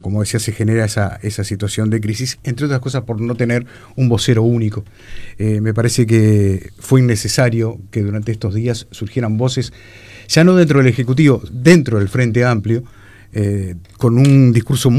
como decía, se genera esa situación de crisis, entre otras cosas por no tener un vocero único. Me parece que fue innecesario que durante estos días surgieran voces, ya no dentro del Ejecutivo, dentro del Frente Amplio, con un discurso muy